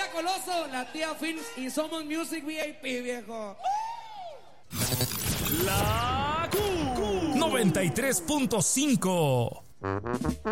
Coloso, la tía Films y Somos Music VIP, viejo. La Q 93.5.